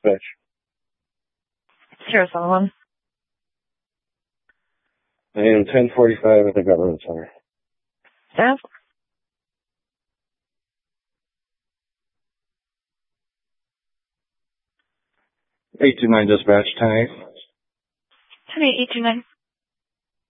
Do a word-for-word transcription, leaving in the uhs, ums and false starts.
dispatch. Sure, Solomon. I am ten forty-five at the government center. Staff? eight two nine dispatch, ten eight. ten eight, eight two nine.